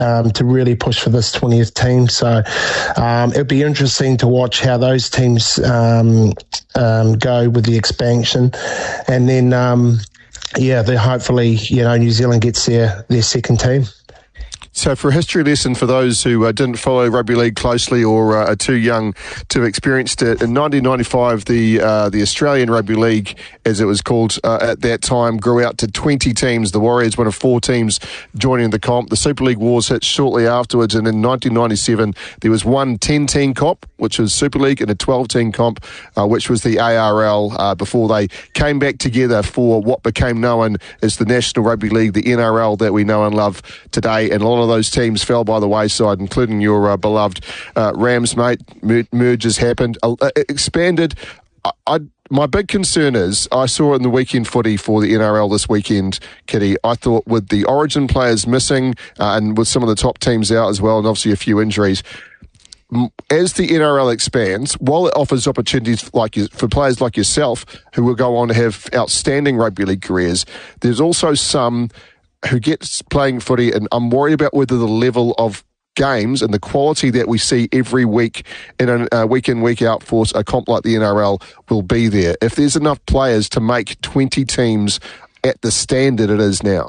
to really push for this 20th team. So it'll be interesting to watch how those teams go with the expansion. And then, hopefully, New Zealand gets their second team. So for a history lesson for those who didn't follow rugby league closely or are too young to have experienced it, in 1995 the Australian Rugby League, as it was called at that time, grew out to 20 teams. The Warriors, one of 4 teams joining the comp. The Super League Wars hit shortly afterwards, and in 1997 there was one 10-team comp, which was Super League, and a 12-team comp, which was the ARL, before they came back together for what became known as the National Rugby League, the NRL that we know and love today. And a lot of those teams fell by the wayside, including your beloved Rams, mate. Mergers happened, expanded. My big concern is, I saw it in the weekend footy for the NRL this weekend, Kitty. I thought with the Origin players missing and with some of the top teams out as well, and obviously a few injuries, as the NRL expands, while it offers opportunities for players like yourself who will go on to have outstanding rugby league careers, there's also some who gets playing footy, and I'm worried about whether the level of games and the quality that we see every week in a week in, week out for a comp like the NRL will be there. If there's enough players to make 20 teams at the standard it is now.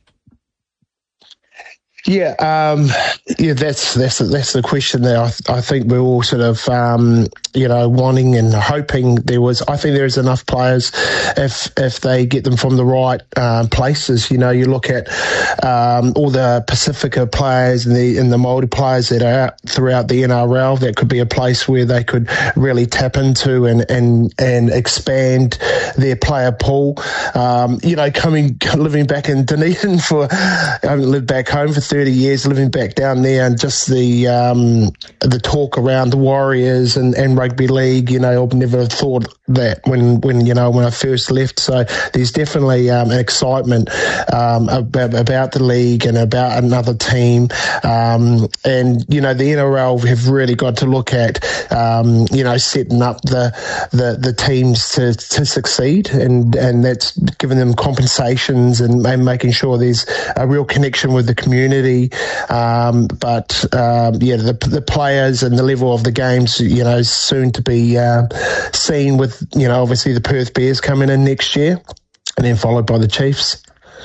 Yeah, that's the question that I think we're all sort of, wanting and hoping there was. I think there is enough players if they get them from the right places. You look at all the Pacifica players and the Māori players that are out throughout the NRL. That could be a place where they could really tap into and expand their player pool. Living back in Dunedin I haven't lived back home for 30 years, living back down there, and just the talk around the Warriors and rugby league, I've never thought that when I first left. So there's definitely an excitement about the league and about another team. And the NRL have really got to look at setting up the teams to succeed, and that's giving them compensations and making sure there's a real connection with the community. The players and the level of the games, soon to be seen with, obviously the Perth Bears coming in next year, and then followed by the Chiefs.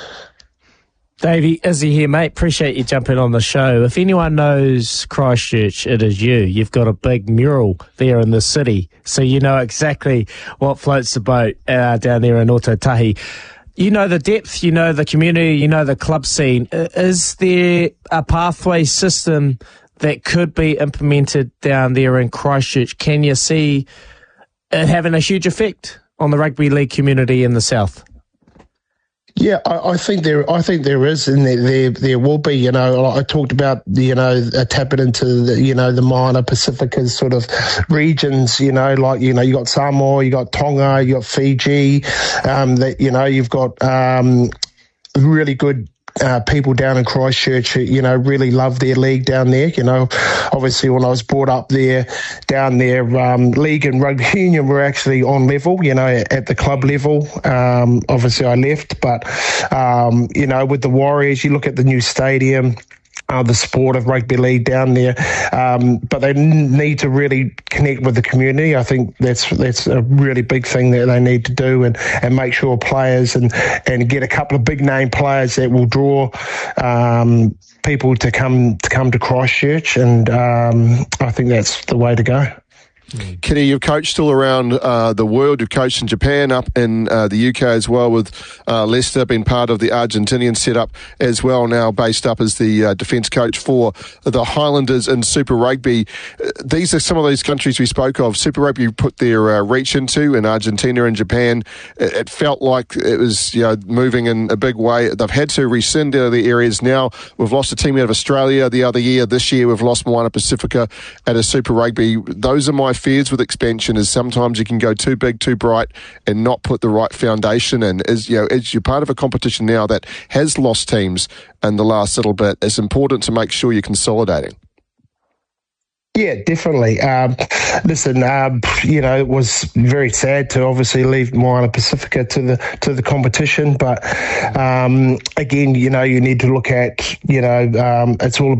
Davey, Izzy here, mate. Appreciate you jumping on the show. If anyone knows Christchurch, it is you. You've got a big mural there in the city, so you know exactly what floats the boat down there in Ōtautahi. You know the depth, you know the community, you know the club scene. Is there a pathway system that could be implemented down there in Christchurch? Can you see it having a huge effect on the rugby league community in the south? Yeah, I think there is, and there will be. I talked about tapping into the minor Pacifica sort of regions. You got Samoa, you got Tonga, you got Fiji. You've got really good people down in Christchurch who, really love their league down there. Obviously when I was brought up down there, league and rugby union were actually on level, at the club level. Obviously I left, but, with the Warriors, you look at the new stadium, the sport of rugby league down there, but they need to really connect with the community. I think that's a really big thing that they need to do, and make sure players and get a couple of big name players that will draw people to come to Christchurch, and I think that's the way to go. Kitty, you've coached all around the world. You've coached in Japan, up in the UK as well with Leicester, been part of the Argentinian setup as well, now based up as the defence coach for the Highlanders in Super Rugby. These are some of those countries we spoke of. Super Rugby put their reach into in Argentina and Japan. It felt like it was moving in a big way. They've had to rescind out of the areas now. We've lost a team out of Australia the other year. This year we've lost Moana Pacifica at a Super Rugby. Those are my fears with expansion, is sometimes you can go too big, too bright, and not put the right foundation in. As you're part of a competition now that has lost teams in the last little bit, it's important to make sure you're consolidating. Yeah, definitely. Listen, it was very sad to obviously leave Moana Pacifica to the competition, but again, you need to look at, it's all